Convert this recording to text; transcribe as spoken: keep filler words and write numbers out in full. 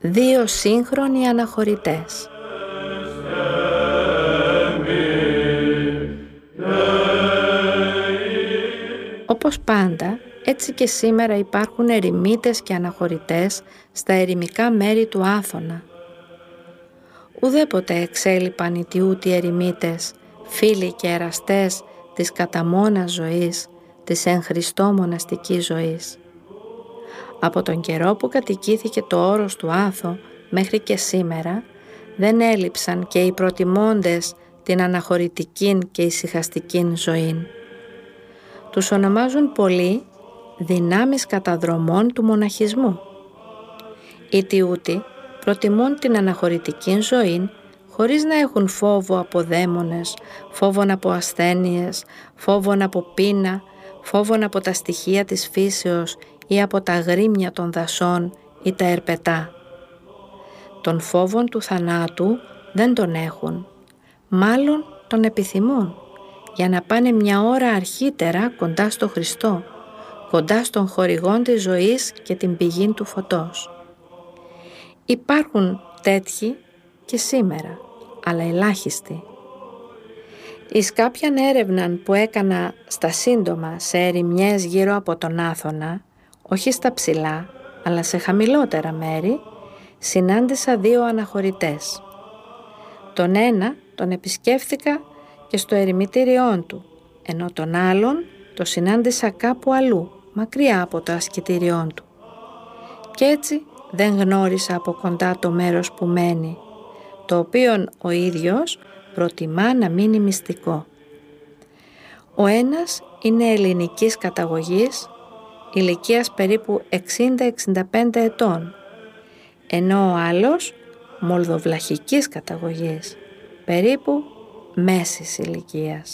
δύο σύγχρονοι αναχωρητές. Όπως πάντα, έτσι και σήμερα υπάρχουν ερημίτες και αναχωρητές στα ερημικά μέρη του Άθωνα. Ουδέποτε εξέλιπαν οι τιούτοι ερημίτες, φίλοι και εραστές της καταμόνας ζωής, της εν Χριστώ μοναστικής ζωής. Από τον καιρό που κατοικήθηκε το όρος του Άθο μέχρι και σήμερα, δεν έλειψαν και οι προτιμώντες την αναχωρητικήν και ησυχαστικήν ζωήν. Τους ονομάζουν πολλοί δυνάμεις καταδρομών του μοναχισμού. Οι τιούτοι προτιμούν την αναχωρητική ζωή χωρίς να έχουν φόβο από δαίμονες, φόβον από ασθένειες, φόβον από πείνα, φόβον από τα στοιχεία της φύσεως ή από τα γρίμια των δασών ή τα ερπετά. Τον φόβον του θανάτου δεν τον έχουν, μάλλον τον επιθυμούν, για να πάνε μια ώρα αρχίτερα κοντά στο Χριστό, κοντά στον χορηγόν της ζωής και την πηγή του φωτός. Υπάρχουν τέτοιοι και σήμερα, αλλά ελάχιστοι. Εις κάποιαν έρευναν που έκανα στα σύντομα σε ερημιές γύρω από τον Άθωνα, όχι στα ψηλά, αλλά σε χαμηλότερα μέρη, συνάντησα δύο αναχωρητές. Τον ένα τον επισκέφθηκα και στο ερημιτήριόν του, ενώ τον άλλον το συνάντησα κάπου αλλού, μακριά από το ασκητήριόν του. Κι έτσι δεν γνώρισα από κοντά το μέρος που μένει, το οποίον ο ίδιος προτιμά να μείνει μυστικό. Ο ένας είναι ελληνικής καταγωγής, ηλικίας περίπου εξήντα με εξήντα πέντε ετών, ενώ ο άλλος μολδοβλαχικής καταγωγής, περίπου μέσης ηλικίας.